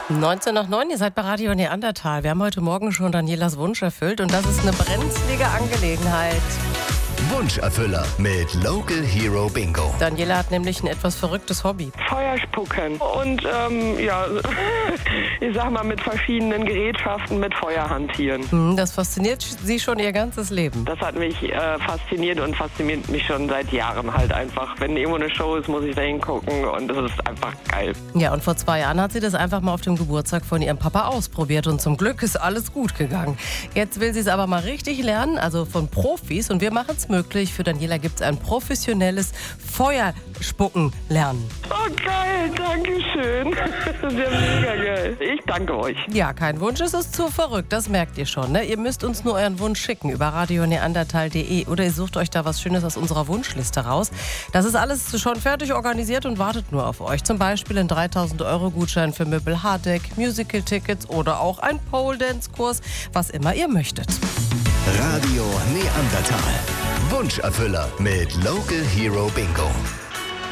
19 nach 9, ihr seid bei Radio Neandertal. Wir haben heute Morgen schon Danielas Wunsch erfüllt und das ist eine brenzlige Angelegenheit. Wunscherfüller mit Local Hero Bingo. Daniela hat nämlich ein etwas verrücktes Hobby. Feuer spucken und ich sag mal mit verschiedenen Gerätschaften mit Feuer hantieren. Das fasziniert sie schon ihr ganzes Leben. Das hat mich fasziniert und fasziniert mich schon seit Jahren halt einfach. Wenn irgendwo eine Show ist, muss ich da hingucken und das ist einfach geil. Ja, und vor 2 Jahren hat sie das einfach mal auf dem Geburtstag von ihrem Papa ausprobiert und zum Glück ist alles gut gegangen. Jetzt will sie es aber mal richtig lernen, also von Profis, und wir machen es möglich. Für Daniela gibt es ein professionelles Feuerspucken lernen. Oh geil, danke schön. Das ist ja mega geil. Ich danke euch. Ja, kein Wunsch, es ist zu verrückt, das merkt ihr schon. Ne? Ihr müsst uns nur euren Wunsch schicken über radioneandertal.de oder ihr sucht euch da was Schönes aus unserer Wunschliste raus. Das ist alles schon fertig organisiert und wartet nur auf euch. Zum Beispiel ein 3.000-Euro-Gutschein für Möbel Harddeck, Musical-Tickets oder auch ein Pole-Dance-Kurs, was immer ihr möchtet. Radio Neandertal. Wunscherfüller mit Local Hero Bingo.